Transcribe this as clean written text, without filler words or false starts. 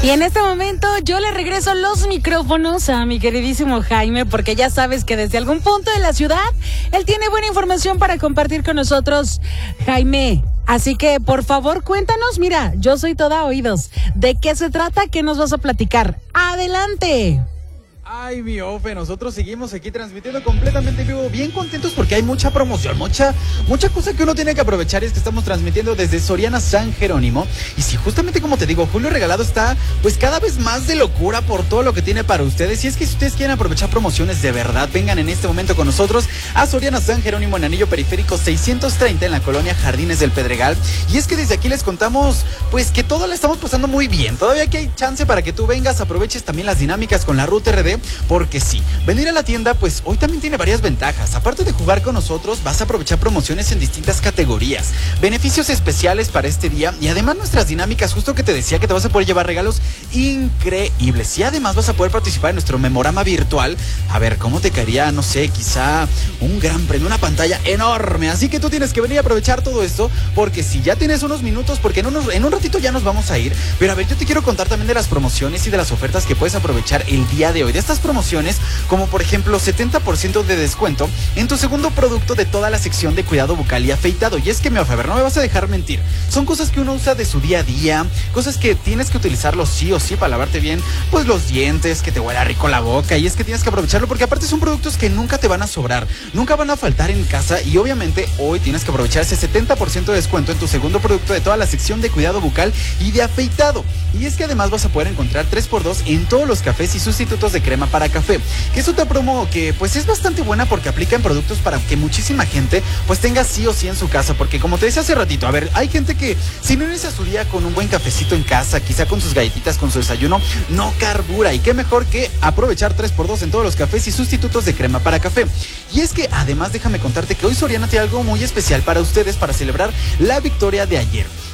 Y en este momento yo le regreso los micrófonos a mi queridísimo Jaime, porque ya sabes que desde algún punto de la ciudad él tiene buena información para compartir con nosotros, Jaime. Así que, por favor, cuéntanos, mira, yo soy toda oídos. ¿De qué se trata? ¿Qué nos vas a platicar? ¡Adelante! Ay, mi Ofe, nosotros seguimos aquí transmitiendo completamente en vivo, bien contentos porque hay mucha promoción, mucha cosa que uno tiene que aprovechar. Y es que estamos transmitiendo desde Soriana San Jerónimo. Y si justamente como te digo, Julio Regalado está pues cada vez más de locura por todo lo que tiene para ustedes. Y es que si ustedes quieren aprovechar promociones de verdad, vengan en este momento con nosotros a Soriana San Jerónimo en Anillo Periférico 630 en la colonia Jardines del Pedregal. Y es que desde aquí les contamos pues que todo la estamos pasando muy bien. Todavía aquí hay chance para que tú vengas, aproveches también las dinámicas con la Ruta RD. Porque sí, venir a la tienda pues hoy también tiene varias ventajas. Aparte de jugar con nosotros, vas a aprovechar promociones en distintas categorías, beneficios especiales para este día y además nuestras dinámicas, justo que te decía que te vas a poder llevar regalos increíbles. Y además vas a poder participar en nuestro memorama virtual. A ver, ¿cómo te caería? No sé, quizá un gran premio, una pantalla enorme. Así que tú tienes que venir a aprovechar todo esto, porque si ya tienes unos minutos, porque en un ratito ya nos vamos a ir. Pero a ver, yo te quiero contar también de las promociones y de las ofertas que puedes aprovechar el día de hoy. De estas promociones, como por ejemplo 70% de descuento en tu segundo producto de toda la sección de cuidado bucal y afeitado. Y es que, a ver, no me vas a dejar mentir, son cosas que uno usa de su día a día, cosas que tienes que utilizarlo sí o sí para lavarte bien pues los dientes, que te huela rico la boca. Y es que tienes que aprovecharlo porque aparte son productos que nunca te van a sobrar, nunca van a faltar en casa. Y obviamente hoy tienes que aprovechar ese 70% de descuento en tu segundo producto de toda la sección de cuidado bucal y de afeitado. Y es que además vas a poder encontrar 3x2 en todos los cafés y sustitutos de crema para café, que es otra promo que pues es bastante buena porque aplica en productos para que muchísima gente pues tenga sí o sí en su casa. Porque como te decía hace ratito, a ver, hay gente que si no inicia su día con un buen cafecito en casa, quizá con sus galletitas, con su desayuno, no carbura. Y qué mejor que aprovechar 3x2 en todos los cafés y sustitutos de crema para café. Y es que además déjame contarte que hoy Soriana tiene algo muy especial para ustedes para celebrar la victoria de ayer.